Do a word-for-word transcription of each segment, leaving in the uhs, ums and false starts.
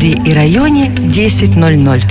городе и районе десять ноль ноль.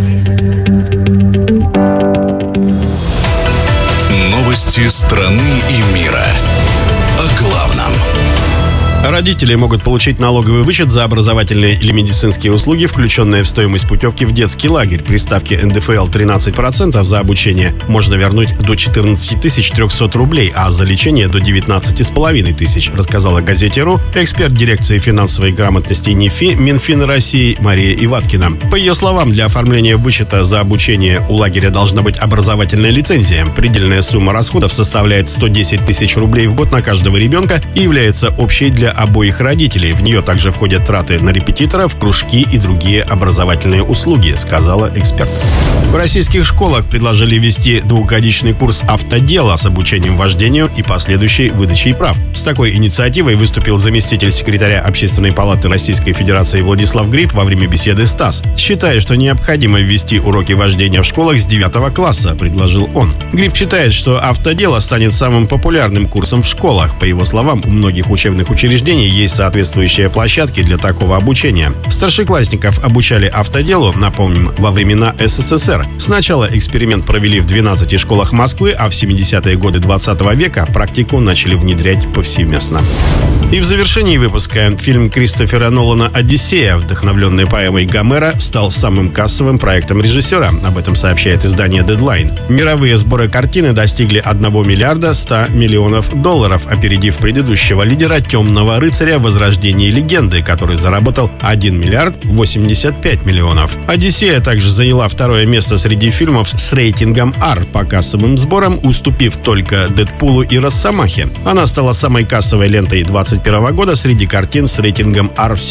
Новости страны и мира. О главном. Родители могут получить налоговый вычет за образовательные или медицинские услуги, включенные в стоимость путевки в детский лагерь. При ставке эн дэ эф эл тринадцать процентов за обучение можно вернуть до четырнадцать тысяч триста рублей, а за лечение до девятнадцать с половиной тысяч, рассказала газете РУ эксперт дирекции финансовой грамотности НИФИ Минфина России Мария Иваткина. По ее словам, для оформления вычета за обучение у лагеря должна быть образовательная лицензия. Предельная сумма расходов составляет сто десять тысяч рублей в год на каждого ребенка и является общей для обоих родителей. В нее также входят траты на репетиторов, кружки и другие образовательные услуги, сказала эксперт. В российских школах предложили ввести двухгодичный курс автодела с обучением вождению и последующей выдачей прав. С такой инициативой выступил заместитель секретаря Общественной палаты Российской Федерации Владислав Гриб во время беседы с ТАСС. Считая, что необходимо ввести уроки вождения в школах с девятого класса, предложил он. Гриб считает, что автодело станет самым популярным курсом в школах. По его словам, у многих учебных учреждений есть соответствующие площадки для такого обучения. Старшеклассников обучали автоделу, напомним, во времена эс эс эс эр. Сначала эксперимент провели в двенадцати школах Москвы, а в семидесятые годы двадцатого века практику начали внедрять повсеместно. И в завершении выпуска фильм Кристофера Нолана «Одиссея», вдохновленный поэмой Гомера, стал самым кассовым проектом режиссера. Об этом сообщает издание Deadline. Мировые сборы картины достигли одного миллиарда ста миллионов долларов, опередив предыдущего лидера «Темного рыцаря. Возрождение легенды», который заработал один миллиард восемьдесят пять миллионов. «Одиссея» также заняла второе место среди фильмов с рейтингом ар по кассовым сборам, уступив только «Дэдпулу» и «Росомахе». Она стала самой кассовой лентой двадцать первого года среди картин с рейтингом ар